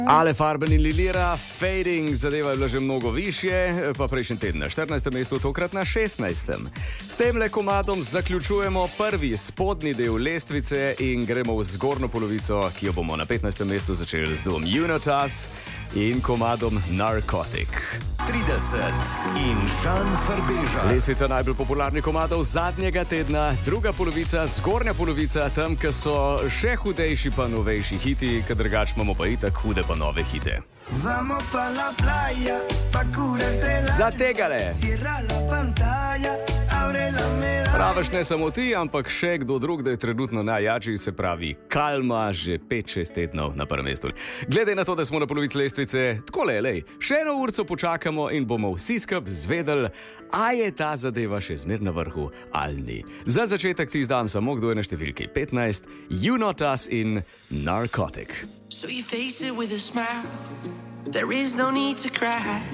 Ale Farben in Lilira, Fading, zadeva je bila že mnogo višje, pa prejšnji teden na 14. mestu, tokrat na 16. S temle komadom zaključujemo prvi spodnji del lestvice in gremo v zgornjo polovico, ki jo bomo na 15. mestu začeli z duom Unitas in komadom Narcotic. 30 in Žan Farbeža. Lestvica najbolj popularnih komadov zadnjega tedna, druga polovica, zgornja polovica, tam, kjer so še hudejši pa novejši hiti, ker drugač imamo pa itak hude pa nove hite. Za tegale! Praviš ne samo ti, ampak še kdo drug, da je trenutno najjačji, se pravi Kalma, že 5-6 tednov na prvem mestu. Glede na to, da smo na polovici lestvice, takole, lej, še eno urco počakamo in bomo vsi skup zvedeli, a je ta zadeva še zmer na vrhu ali ni. Za začetek ti zdam samo, kdo je na številki 15, Unitas in Narcotic. So you face it with a smile. There is no need to cry.